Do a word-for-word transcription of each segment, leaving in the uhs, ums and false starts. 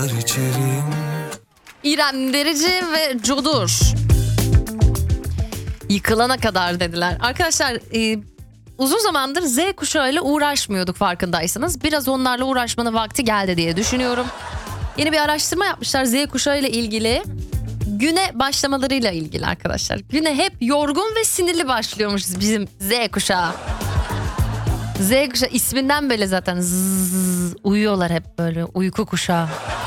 içerim. İrem Derici ve Codur. Yıkılana kadar dediler. Arkadaşlar e, uzun zamandır Z kuşağıyla uğraşmıyorduk farkındaysanız. Biraz onlarla uğraşmanın vakti geldi diye düşünüyorum. Yeni bir araştırma yapmışlar Z kuşağıyla ilgili. Güne başlamalarıyla ilgili arkadaşlar. Güne hep yorgun ve sinirli başlıyormuş bizim Z kuşağı. Z kuşağı isminden böyle zaten zzz, uyuyorlar hep böyle uyku kuşağı.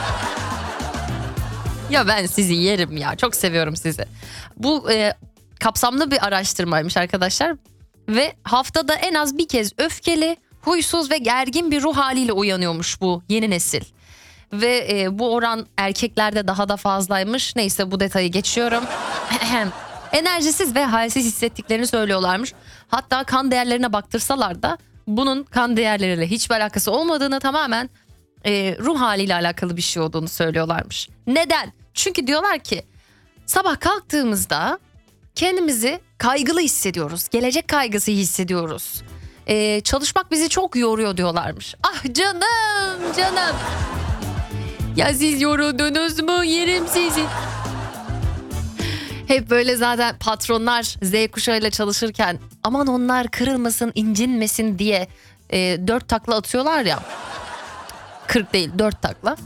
Ya ben sizi yerim ya, çok seviyorum sizi. Bu e, kapsamlı bir araştırmaymış arkadaşlar. Ve haftada en az bir kez öfkeli, huysuz ve gergin bir ruh haliyle uyanıyormuş bu yeni nesil. Ve e, bu oran erkeklerde daha da fazlaymış. Neyse bu detayı geçiyorum. Enerjisiz ve halsiz hissettiklerini söylüyorlarmış. Hatta kan değerlerine baktırsalar da bunun kan değerleriyle hiçbir alakası olmadığını, tamamen e, ruh haliyle alakalı bir şey olduğunu söylüyorlarmış. Neden? Çünkü diyorlar ki sabah kalktığımızda kendimizi kaygılı hissediyoruz. Gelecek kaygısı hissediyoruz. E, çalışmak bizi çok yoruyor diyorlarmış. Ah canım canım. Ya siz yoruldunuz mu? Yerim sizi. Hep böyle zaten patronlar Z kuşağıyla çalışırken aman onlar kırılmasın, incinmesin diye e, dört takla atıyorlar ya. kırk değil, dört takla.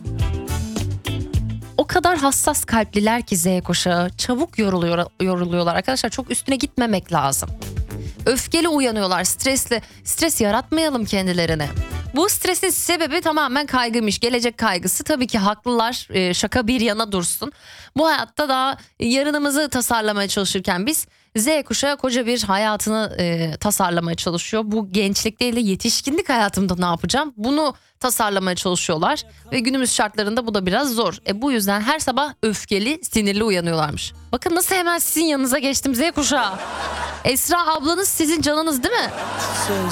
O kadar hassas kalpliler ki Z kuşağı, çabuk yoruluyor, yoruluyorlar arkadaşlar. Çok üstüne gitmemek lazım. Öfkeli uyanıyorlar, stresli. Stres yaratmayalım kendilerine. Bu stresin sebebi tamamen kaygıymış. Gelecek kaygısı. Tabii ki haklılar. Ee, şaka bir yana dursun. Bu hayatta daha yarınımızı tasarlamaya çalışırken biz, Z kuşağı koca bir hayatını e, tasarlamaya çalışıyor. Bu gençlik değil de yetişkinlik hayatımda ne yapacağım? Bunu tasarlamaya çalışıyorlar. Ve günümüz şartlarında bu da biraz zor. E, bu yüzden her sabah öfkeli, sinirli uyanıyorlarmış. Bakın nasıl hemen sizin yanınıza geçtim Z kuşağı. Esra ablanız sizin canınız değil mi?